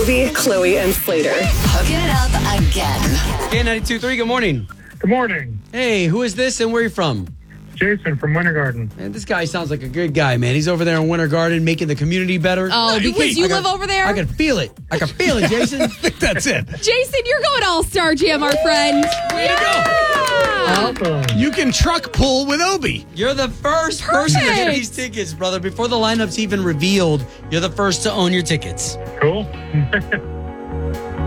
Obie, Chloe, and Slater. Hooking it up again. K92.3, good morning. Good morning. Hey, who is this and where are you from? Jason from Winter Garden. Man, this guy sounds like a good guy, man. He's over there in Winter Garden making the community better. Oh, because you live over there? I can feel it. I can feel it, Jason. I think that's it. Jason, you're going all-star jam, our friend. Way to go. Awesome. You can truck pull with Obie. You're the first person to get Perfect. these tickets, brother. Before the lineup's even revealed, you're the first to own your tickets. Cool.